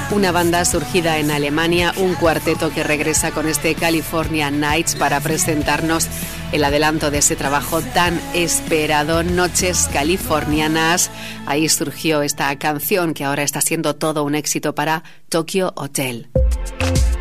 Una banda surgida en Alemania, un cuarteto que regresa con este California Nights para presentarnos el adelanto de ese trabajo tan esperado, Noches Californianas. Ahí surgió esta canción que ahora está siendo todo un éxito para Tokyo Hotel.